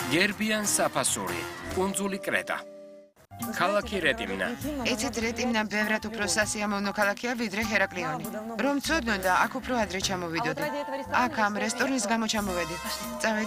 გერბიან საფასური, კუნძული კრეტა. ქალაქი რეტიმნა. ეცეთ რეტიმნა ბევრად უფრო სასიამოვნო ქალაქია ვიდრე ჰერაკლიონი. რომ ცოდნოდა, აქ უფრო ადრე ჩამოვიდოდი. აქ ამ რესტორნის გამო ჩამოვედი. წავედი.